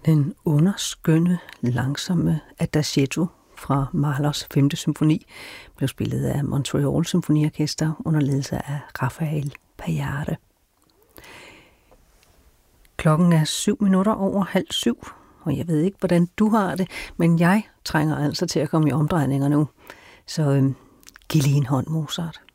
Den underskønne, langsomme Adagietto fra Mahlers 5. symfoni blev spillet af Montreal Symfoniorkester under ledelse af Rafael Pallare. Klokken er 7:07, og jeg ved ikke, hvordan du har det, men jeg trænger altså til at komme i omdrejninger nu. Så giv lige en hånd, Mozart.